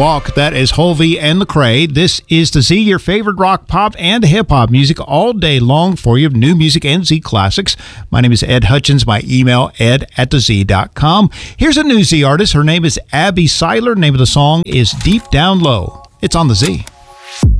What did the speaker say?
Walk. That is Holvey and Lecrae. This is the Z, your favorite rock, pop, and hip-hop music all day long for you. New music and Z classics. My name is Ed Hutchins. My email, ed@thez.com. Here's a new Z artist. Her name is Abby Seiler. Name of the song is Deep Down Low. It's on the Z.